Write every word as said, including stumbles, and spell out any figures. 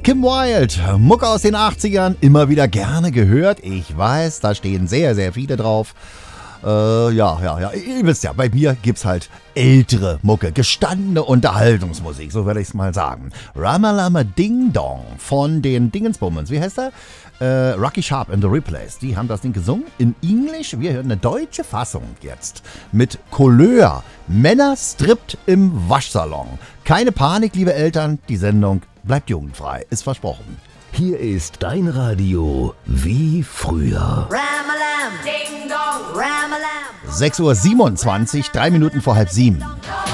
Kim Wilde, Mucke aus den achtzigern, immer wieder gerne gehört. Ich weiß, da stehen sehr, sehr viele drauf. Äh, ja, ja, ja, ihr wisst ja, bei mir gibt's halt ältere Mucke, gestandene Unterhaltungsmusik, so werde ich es mal sagen. Ramalama Ding Dong von den Dingensbummens, wie heißt er? Äh, Rocky Sharp and the Replays, die haben das Ding gesungen in Englisch. Wir hören eine deutsche Fassung jetzt mit Couleur. Männer strippt im Waschsalon. Keine Panik, liebe Eltern, die Sendung bleibt jugendfrei, ist versprochen. Hier ist dein Radio wie früher. Ramalam, Ding Dong, Ramalam. sechs Uhr siebenundzwanzig, drei Minuten vor halb sieben.